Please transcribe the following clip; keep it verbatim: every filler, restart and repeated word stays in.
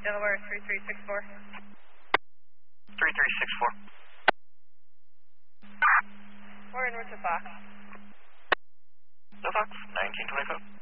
Delaware three three six four. three three six four. We're in route to Fox. No Fox, nineteen twenty-five.